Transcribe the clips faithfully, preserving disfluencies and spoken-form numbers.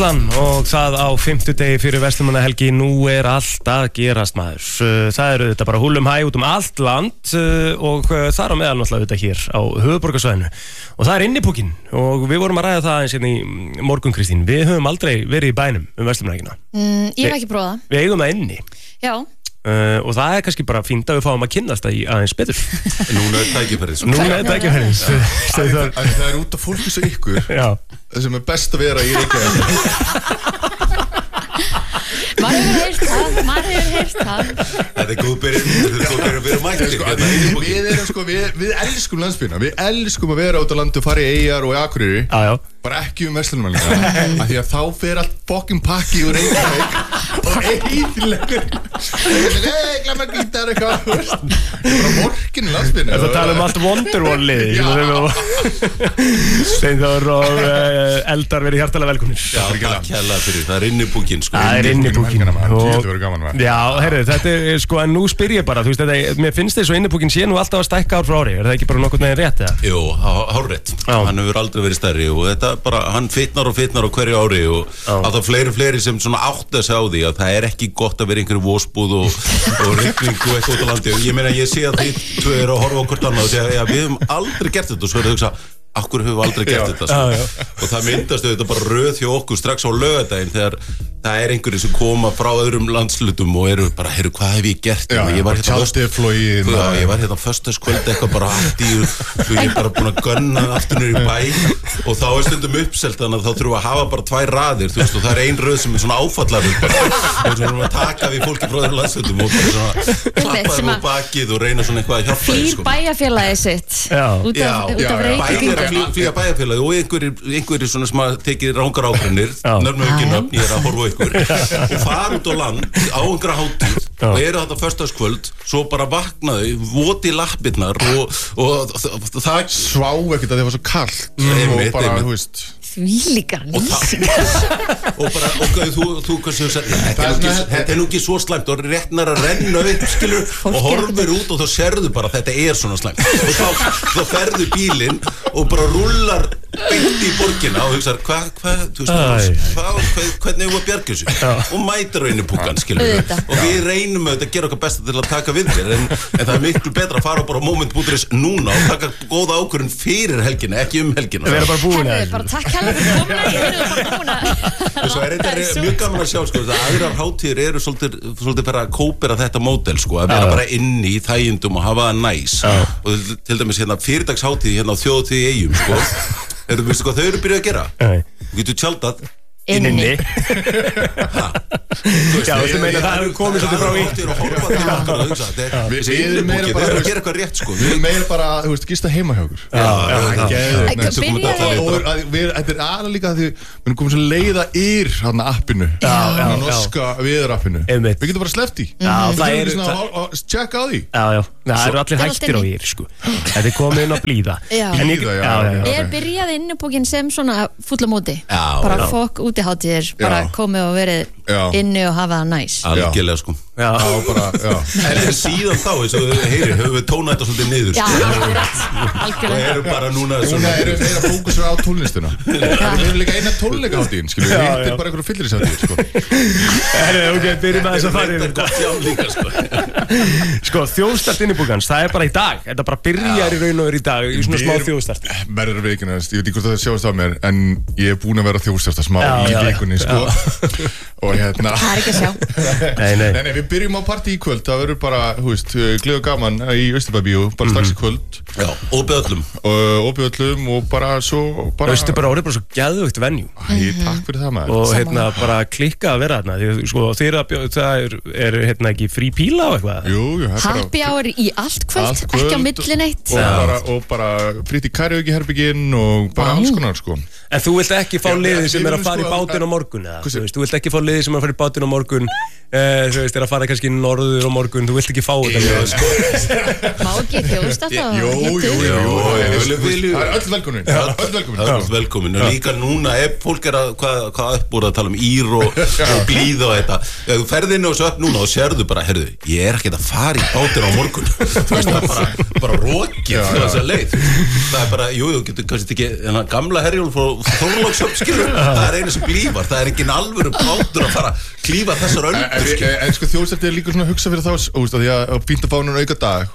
Og það á fimmtudegi fyrir Verslunarmannahelgi. Nú er allt að gerast, maður. Það eru þetta bara húllum hæ út um allt land og það er á meðal náttúrulega þetta hér á höfuðborgarsvæðinu. Og það er innipúkinn og við vorum að ræða það eins hérna í morgun, Kristín. Við höfum aldrei verið í bænum um Verslunarmannahelgina. Mm, ég hef ekki prófað það. Við eigum það inni. Já. Uh, og það er kannski bara fínt að við fáum að kynnast það í aðeins betur. Núna er tækifærið. Núna er tækifærið. Það er út af fólki svo ykkur. Já. Það sem er best að vera í Reykjavík. Maður hefur heyrt það, maður hefur heyrt það. Þetta er góð byrjun, þetta er góð byrjun að vera mættir. Sko, við, við erum sko, við, við elskum landsbyggðina, við elskum að vera út á landi og fara í Eyjar og í Akureyri. Já, já. Bara ekki um Verslunarmannahelgina. Af því að þá fer allt fucking pakki úr Reykjavík og eyðilegur. Hey, glemma gítar eitthvað. Það er bara morginn í landsbyggðina. Það tala um allt Wonderwall-liði. Steinþór og uh, Eldar verið hjartalega velkomnir. Já, takk hérlega fyrir, það er innipúkinn sko. Það er innipúkinn. Þetta verður gaman maður. Já, heyrðu, þetta er sko, en nú spyr ég bara, þú veist, þetta, mér finnst þess að innipúkinn sé nú alltaf að stækka ár frá ári. Er það ekki bara nokkurn veginn rétt, eða? Jú, hárrétt. Hann hefur aldrei verið stærri og þetta bara, hann fitnar og fitnar á hverju ári og að það fleiri fleiri sem svona átta sig á því að það er ekki gott að vera einhverju vosbúð og, og rigning og eitthvað út á landi og ég meina ég sé að þið tvö eru að horfa á hvort annað og segja, já, við höfum aldrei gert þetta og svo er það að hugsa akkur höfum við aldrei gert já, þetta sko. já, já. Og það myndast auðvitað bara röð hjá okkur strax á laugardaginn þegar það er einhverjir sem koma frá öðrum landslutum og eru bara, heyrðu, hvað hef ég gert? Já, ég var hérna tjaldiflógin Já, ég var hérna föstudagskvöld eitthvað bara allt í og ég er bara búin að gunna aftur niður í bæ og þá er stundum uppselt þannig að þá þurfum við að hafa bara tvær raðir þú veist og það er ein röð sem er svona áfallaröð bara og svona erum við að taka við fólki frá öðrum landslutum og bara svona klappa þeim á bakið og reyna svona eitthvað að hjálpa þeim sko. Flýr bæjarfélagið sitt út af, út af Reykjavík Flýja bæjarfélagið og einhverjir einhverjir svona sem að tekið rangar ákvörðunir nefnum ekki nöfn, ég er að horfa á ykkur og fara út á land á einhverja hátíð og eru þetta föstudagskvöld svo bara vaknaðu, voti lappirnar og, og það svá ekkert að það var svo kallt og bara, þú veist Þvílíkar lýsingar og bara, ok, þú, þú kannski þetta er nú ekki svo slæmt og réttnar að renna upp, skilur og horfir út og þá sérðu bara þetta er svona slæmt og þá, þá ferðu bílinn og bara rullar beint í borgina og hugsaður, hvað, hvað, þú veist hva, hva, hvernig er þú að bjarga þessu og mætir á einu púkan, skilur og við reynum auðvitað að gera okkar besta til að taka við þér en, en það er miklu betra að fara bara á moment punktur is núna og taka góða ákvörðun fyrir helgina, ekki um helgina við erum bara búin að bara takk hella fyrir komuna, við erum bara búin að svo er þetta mjög gaman að sjá sko, að aðrar hátíðir eru svolítið, svolítið fyrir að kópera þetta módel sko, að vera bara inni í þægindum og hafa það næs og til dæmis hérna fyrirdagshátíð hérna á þjóðhátíð í Eyjum sko Eru, veistu hvað þau eru byrjað að gera? Nei. Þú getur tjaldað inni Já, þú meina það hefur komið svolítið frá í Það er að horfa til okkar og hugsa Við erum meira bara að gera eitthvað rétt sko Við erum meira bara, þú veist, gista heima hjá okkur Já, já, Þetta er aðra líka því við erum komið svo leiða yr hérna appinu norska viðarappinu Við getum bara sleppt í Við þurfum svona að tjekka á því Já, já, það eru allir hættir á yr sko Þetta er komið inn á blíða Er byrjað innipókin sem svona fúllamóti bara fólk útihátíðir bara komið og verið já. Inni og hafa það næs algjörlega sko já. Já, bara, já. En síðan þá, eins og þau heyri höfum við tónað þetta svolítið niður já, og erum bara núna núna erum við að fókusra á tónlistuna við erum líka eina tónleikahátíðin skilur við, þetta er bara einhverju fyllirishátíðir sko ok, byrjum að þess að fara yfir þetta sko, þjóðstart innipúkans, það er bara í dag þetta bara byrjar í raun og veru í dag í svona smá þjóðstart verður við ekki næst, ég veit ekki hvort það sjáast á mér en ég er búin að vera þjóðstart smá í vikunni sko og hérna það er ekki að sjá nei, nei. Nei, nei, við byrjum á partí í kvöld það verður bara, hú veist, gleð og gaman í Austurbæbíó, bara strax í kvöld já, opið öllum og opið öllum og bara svo bara Austurbæra orðið bara svo gæðvögt venjú Æ, takk fyrir það maður og hérna bara klikka að vera þarna því sko þeirra, það er, er hérna ekki frí píla á eitthvað jú, jú, happy hour í allt kvöld, ekki á milli neitt og bara, og bara frýtt í karaoke herbygginn og bara alls konar sko en þú vilt ekki fá liðið sem er að fara í bátinn á morgun eða þú veist, þú vilt ekki fá liðið sem er að fara í bátinn á morgun þú veist, er að fara fara kannski norður á morgun, þú vilt ekki fá þetta sko. Má ekki þjóðst alltaf? Jú, jú, jú, það er öll velkomin Öll velkomin Öll velkomin, en líka núna ef fólk er að, hvað, hvað upp voru að tala um ír og, og blíð og þetta ef þú ferð inn á þessu upp núna og sérðu bara herðu, ég er ekkert að fara í bátinn á morgun þú veist, það er bara, bara rokið þessa leið, það er bara, jú, þú getur kannski ekki, en gamla Herjólf og Þorlákshöfn, skilur, það er einu sem blífar það er ekki alvöru bátur að fara klífa þessar öldur En sko þjóðstætti er líka svona að hugsa fyrir þá óst, að því að fínt að fá núna auka dag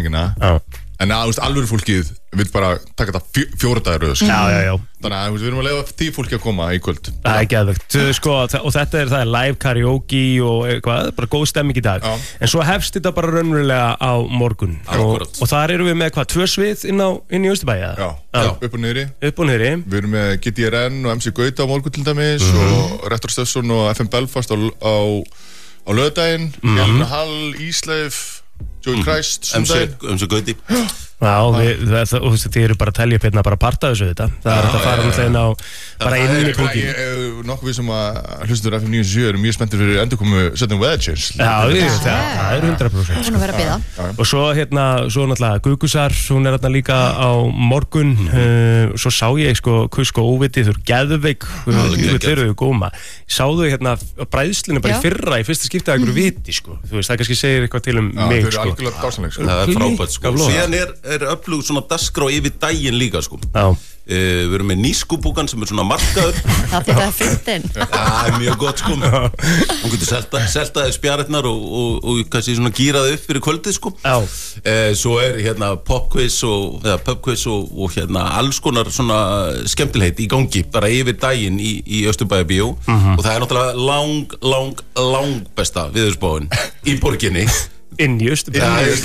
en að alvöru fólkið vil bara taka þetta fjó, fjóra dagar sko. Já, já, já Þannig að við erum að leiða því fólki að koma í kvöld Það er geðvegt sko, og þetta er, það er live karaoke og eitthvað, bara góð stemming í dag já. En svo hefst þetta bara raunverulega á morgun og, og þar erum við með hvað, tvö svið inn, á, inn í Austurbæja já. Já, upp og niðri Upp og niðri Við erum með G D R N og M C Gauta á morgun til dæmis mm -hmm. og Rektor Steffsson og F M Belfast á, á, á laugardaginn mm -hmm. Helena Hall, Ísleif Joey Christ, M C Gauti Já, við, það, og þið eru bara að telja upp hérna bara parta þessu þetta það er þetta að fara náttúrulega inn á bara inn í bókin Ég er nokkuð við sem að hlustur F M níu sjö eru mjög spenntir fyrir endurkomu Sudden Weather Change Já, við, það, það er hundrað prósent Hún er verið að bíða Og svo hérna, svo náttúrulega Gugusar hún er hérna líka á morgun uh, svo sá ég sko Kusk og Óviti þau eru geðveik þau eru góma Sá þau hérna bræðslinu bara í fyrra í fyrsta skipti að einhverju viti sko þú veist, það kannski segir eitthvað til um mig sko Það er frábært sko Síðan er er öflug svona dagskrá yfir daginn líka sko uh, við erum með nýskubúkan sem er svona markaður það þetta er fyndin það er mjög gott sko hún getur selta, seltaði spjarirnar og, og, og kannski svona gýraði upp fyrir kvöldið sko uh, svo er hérna popquiz og eða pubquiz og, og hérna alls konar svona skemmtilheit í gangi bara yfir daginn í, í Austurbæjarbíó uh-huh. og það er náttúrulega lang, lang, lang besta viðurspáin í borginni inn í Austurbæ Já, ég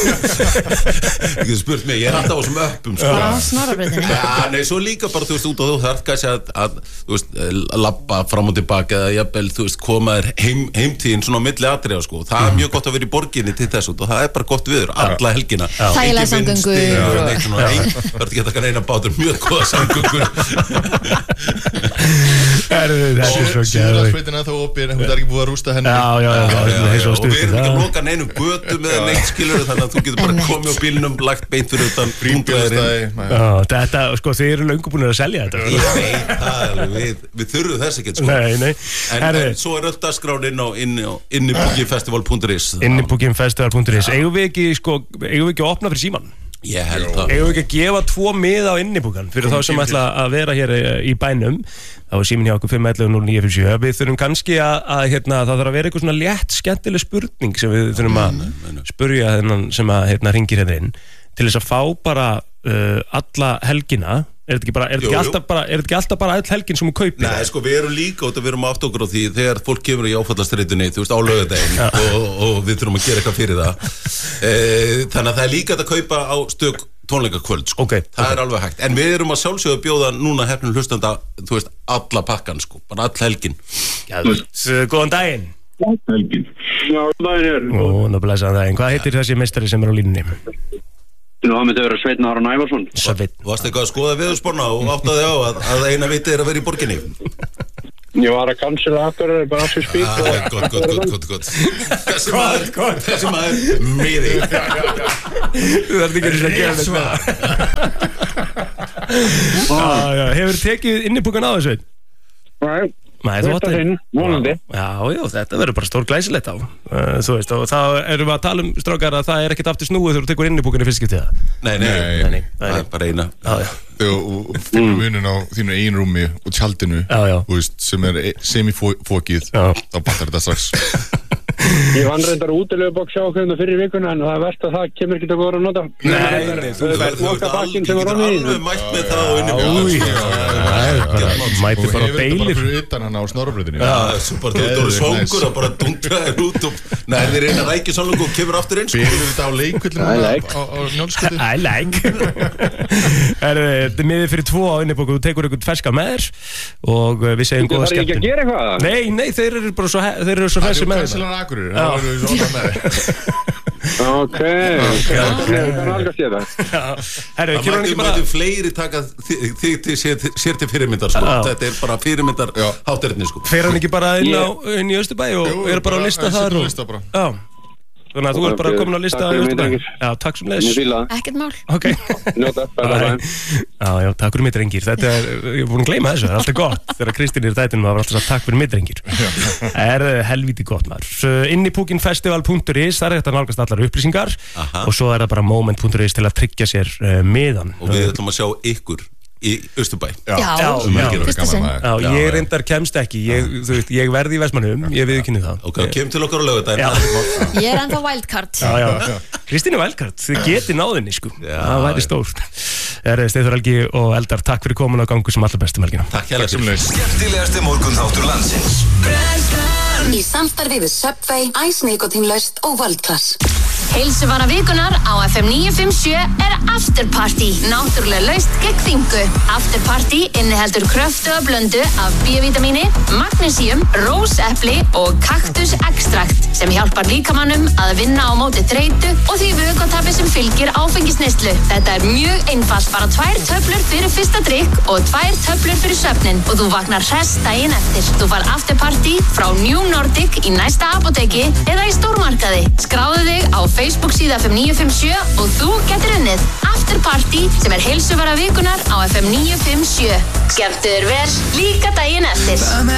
getur spurt mig, ég er alltaf á þessum öppum sko. Á Snorrabrautinni Já, nei, svo líka bara, þú veist, út og þú þarf kannski að, að þú veist, labba fram og tilbaka eða jafnvel, þú veist, koma þér heim, heimtíðin svona á milli atriða, sko það er mjög gott að vera í borginni til þess og það er bara gott viður, alla helgina Þægilega samgöngur Það er ekki að taka neina bátur, mjög góða samgöngur Þetta er svo Suðurlandsbrautin þá opið, hún er ekki búið að rústa henni Já, já, já Og við erum ekki að loka neinum götum eða neitt skilur þannig að þú getur bara komið á bílnum lagt beint fyrir utan fríbílastæði Þetta, sko, þið eru löngu búin að selja þetta Ég veit, það er við við þurfum þess ekki, sko Nei, nei En, en svo er öll dagskrán inn á innibookinfestival punktur is innibookinfestival punktur is Eigum við ekki, sko, eigum við ekki að opna fyrir síman? Ég held það Eigum við ekki að gefa tvo miða á innibúkan fyrir þá sem ætla að vera hér í bænum þá er síminn hjá okkur fimm ellefu núll níu fimm sjö Við þurfum kannski að, að hérna, það þarf að vera eitthvað svona létt skemmtileg spurning sem við þurfum að spurja þennan sem að hérna ringir hérna inn til þess að fá bara uh, alla helgina Er þetta ekki, bara, er þetta ekki, alltaf bara, er þetta ekki alltaf bara all helgin sem hún kaupir? Nei, sko, við erum líka og við erum átt okkur á því þegar fólk kemur í áfallastreitunni, þú veist, á laugardaginn og, og við þurfum að gera eitthvað fyrir það e, Þannig að það er líka að kaupa á stök tónleikakvöld, sko okay, Það okay. er alveg hægt, en við erum að sjálfsögðu að bjóða núna hefnum hlustanda, þú veist, alla pakkan, sko, bara all helgin Góðan daginn Helgin Já, daginn er Ó, ná blæsaðan daginn, hvað heitir þessi meistari sem er á línunni? Nú, það myndi að vera Sveinn Aron Ævarsson Sveinn Varstu eitthvað að skoða veðurspána og áttaði á að, að eina vitið er að vera í borginni? Ég var að cancela akkur bara að sér spík ah, Gott, gott, gott, gott, gott Þessi maður, þessi maður miði Þú þarf ekki að gera þetta Hefur tekið innibúkan á þessu? Nei Nei, þú átti hinn, vonandi Já, já, þetta verður bara stór glæsilegt á uh, Þú veist, og þá erum við að tala um strákar að það er ekkert aftur snúið þegar þú tekur innibúkan í fyrst skiptið Nei, nei, nei, nei, það er bara eina Já, já og finnum munin á þínu einu rúmi og tjaldinu já, já. Veist, sem er semifókið þá battar þetta strax Ég vann reyndar útilegubóks á okkur fyrir vikuna en það er verst að það kemur ekki að góða að nota Nei, nei, þú verður alveg mætt með það á innibúkan Mætti bara beilir Hefur þetta bara fyrir utan hann á Snorrabrautinni Já, svo bara þú eru svongur og bara dundra þér út og Nei, þeir reyna að rækja sannlega og kemur aftur eins Beilir þetta á leikvillinu á njálsköldu I like Þetta er miðið fyrir tvo á innibóku þú tekur einhvern ferska með þér og við segjum góða skemmtun Það er ekki að gera eitthvað Nei, nei, þeir eru bara svo þeir eru svo fersi með þér Akureyri, það verður við svona með Ok, það er alveg að sé það. Herru, kemur hann ekki bara... Það mætti fleiri taka þig til sér til fyrirmyndar, sko. Þetta er bara fyrirmyndar hátterni, sko. Fer hann ekki bara inn í Austurbæ og er bara að lista þar og... Já. Þannig að þú er bara komin að lista á Austurbæ. Já, takk sem leys. Ekkert mál. Ok. Njóta, bæ, bæ. Já, já, takk fyrir mig, drengir. Þetta er, ég er búin að gleyma þessu, það er alltaf gott. Þegar Kristín er í þættinum, það var alltaf sagt takk fyrir mig, drengir. Það er helvíti gott, maður. Innipúkinfestival punktur is, það er þetta nálgast allar upplýsingar. Aha. Og svo er það bara moment punktur is til að tryggja sér uh, miðan. Og við ætlum að sjá ykkur í Austurbæ. Já, já, já, fyrsta sinn. Já, ég reyndar kemst ekki, ég, þú veit, ég verði í Vestmannum, ég viðurkenni það. Ok, kem til okkar á laugardaginn. Ég er ennþá wildcard. Já, já, Kristín er wildcard, þið geti náðinni, sko. Það væri stórt. Steiður Helgi og Eldar, takk fyrir komin á gangu sem allra bestu melgina. Takk hérlega sem leys. Skemmtilegasti morgunþáttur landsins. Í samstarfi við Subway, Ice Nikotinlaust og World Class. Heilsuvara vikunar á F M níu fimm sjö er Afterparty, náttúrulega laust gegn þyngu. Afterparty inniheldur kröftuga blöndu af B-vítamíni, magnesíum, rósepli og kaktusekstrakt sem hjálpar líkamannum að vinna á móti þreytu og því vökvatapi sem fylgir áfengisneyslu. Þetta er mjög einfalt, bara tvær töflur fyrir fyrsta drykk og tvær töflur fyrir svefnin og þú vaknar hress daginn eftir. Þú far Afterparty frá New Nordic í næsta apóteki eða í stórmarkaði. Skráðu þig á Facebook síða F M níu fimm sjö og þú getur unnið Afterparty sem er heilsuvara vikunar á F M níu fimm sjö. Skemmtu þér vel líka daginn eftir.